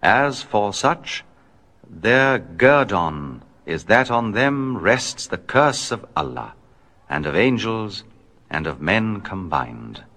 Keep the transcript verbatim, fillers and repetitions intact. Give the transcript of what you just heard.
As for such, their guerdon is that on them rests the curse of Allah, and of angels, and of men combined.